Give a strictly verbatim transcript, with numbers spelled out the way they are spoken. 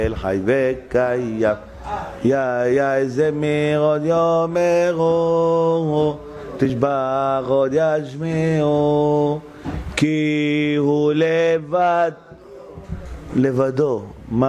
אל חי וקיים, יא יא זמיר עוד יאמרו, תשבח עוד ישמיעו, כי הוא לבד, לבדו.